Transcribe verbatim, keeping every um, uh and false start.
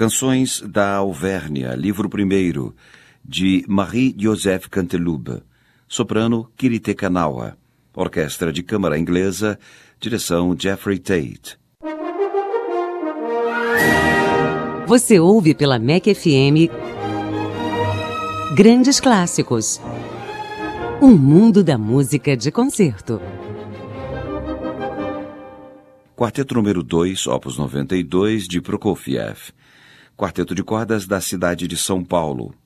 Canções da Auvergne, livro primeiro, de Marie-Joseph Canteloube. Soprano, Kirite Kanawa. Orquestra de Câmara Inglesa, direção Jeffrey Tate. Você ouve pela M E C F M Grandes Clássicos. Um mundo da música de concerto. Quarteto número dois, opus noventa e dois, de Prokofiev. Quarteto de cordas da cidade de São Paulo.